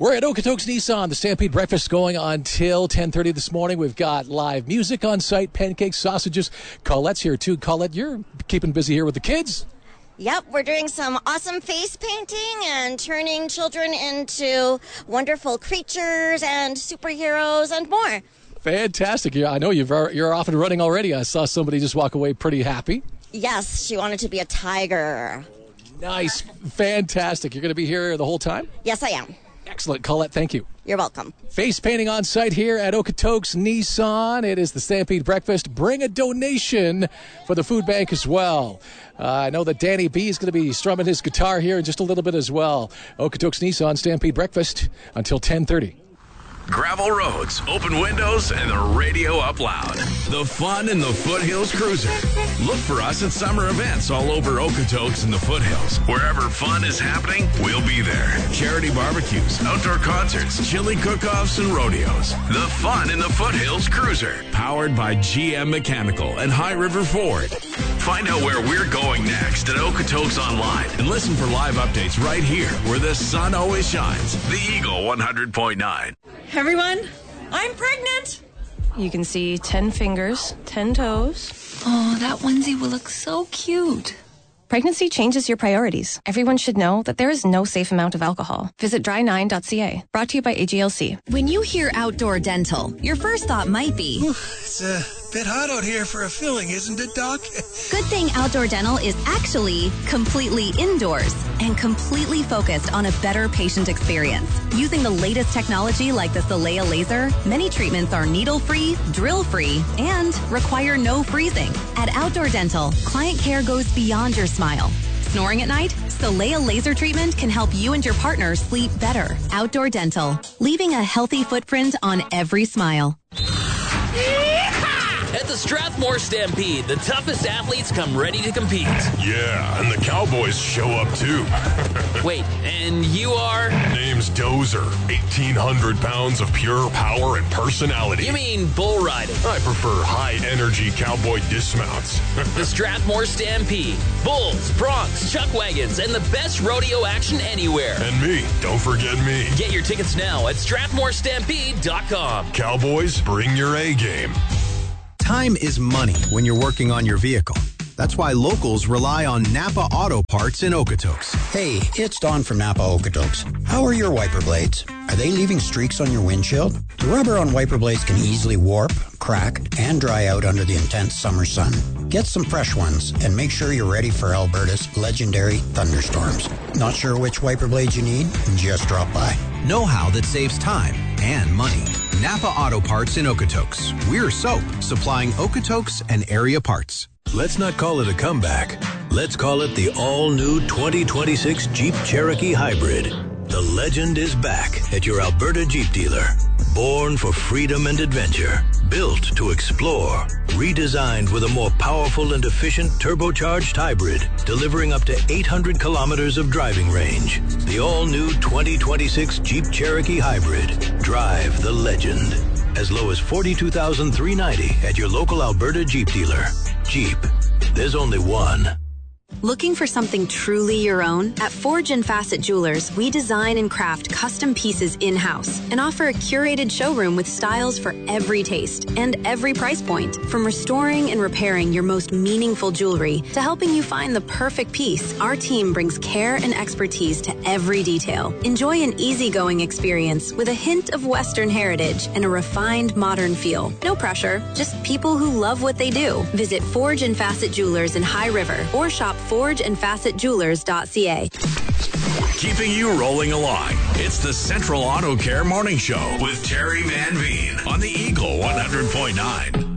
We're at Okotoks Nissan, the Stampede Breakfast going on till 10:30 this morning. We've got live music on site, pancakes, sausages. Colette's here too. Colette, you're keeping busy here with the kids. Yep, we're doing some awesome face painting and turning children into wonderful creatures and superheroes and more. Fantastic. Yeah, I know you're off and running already. I saw somebody just walk away pretty happy. Yes, she wanted to be a tiger. Nice. Fantastic. You're going to be here the whole time? Yes, I am. Excellent. Colette, thank you. You're welcome. Face painting on site here at Okotoks Nissan. It is the Stampede Breakfast. Bring a donation for the food bank as well. I know that Danny B is going to be strumming his guitar here in just a little bit as well. Okotoks Nissan Stampede Breakfast until 10:30. Gravel roads, open windows, and the radio up loud. The fun in the Foothills Cruiser. Look for us at summer events all over Okotoks and the Foothills. Wherever fun is happening, we'll be there. Charity barbecues, outdoor concerts, chili cook-offs, and rodeos. The fun in the Foothills Cruiser. Powered by GM Mechanical and High River Ford. Find out where we're going next at Okotoks Online and listen for live updates right here where the sun always shines. The Eagle 100.9. Everyone, I'm pregnant. You can see 10 fingers, 10 toes. Oh, that onesie will look so cute. Pregnancy changes your priorities. Everyone should know that there is no safe amount of alcohol. Visit dry9.ca. Brought to you by AGLC. When you hear outdoor dental, your first thought might be, It's a bit hot out here for a filling, isn't it, Doc? good thing outdoor dental is actually completely indoors and completely focused on a better patient experience. Using the latest technology like the Solea laser, many treatments are needle-free, drill-free, and require no freezing. At Outdoor Dental, client care goes beyond your smile. Snoring at night? Solea laser treatment can help you and your partner sleep better. Outdoor Dental, leaving a healthy footprint on every smile. At the Strathmore Stampede, the toughest athletes come ready to compete. Yeah, and the Cowboys show up too. Wait, and you are? Name's Dozer. 1,800 pounds of pure power and personality. You mean bull riding? I prefer high-energy cowboy dismounts. The Strathmore Stampede. Bulls, broncs, chuck wagons, and the best rodeo action anywhere. And me. Don't forget me. Get your tickets now at StrathmoreStampede.com. Cowboys, bring your A-game. Time is money when you're working on your vehicle. That's why locals rely on Napa Auto Parts in Okotoks. Hey, it's Don from Napa Okotoks. How are your wiper blades? Are they leaving streaks on your windshield? The rubber on wiper blades can easily warp, crack, and dry out under the intense summer sun. Get some fresh ones and make sure you're ready for Alberta's legendary thunderstorms. Not sure which wiper blades you need? Just drop by. Know-how that saves time and money. Napa Auto Parts in Okotoks. We're soap, supplying Okotoks and area parts. Let's not call it a comeback. Let's call it the all-new 2026 Jeep Cherokee Hybrid. The legend is back at your Alberta Jeep dealer. Born for freedom and adventure. Built to explore. Redesigned with a more powerful and efficient turbocharged hybrid. Delivering up to 800 kilometers of driving range. The all-new 2026 Jeep Cherokee Hybrid. Drive the legend. As low as $42,390 at your local Alberta Jeep dealer. Jeep. There's only one. Looking for something truly your own? At Forge and Facet Jewelers, we design and craft custom pieces in-house and offer a curated showroom with styles for every taste and every price point. From restoring and repairing your most meaningful jewelry to helping you find the perfect piece, our team brings care and expertise to every detail. Enjoy an easygoing experience with a hint of Western heritage and a refined modern feel. No pressure, just people who love what they do. Visit Forge and Facet Jewelers in High River or shop forgeandfacetjewelers.ca. Keeping you rolling along. It's the Central Auto Care Morning Show with Terry Van Veen on the Eagle 100.9.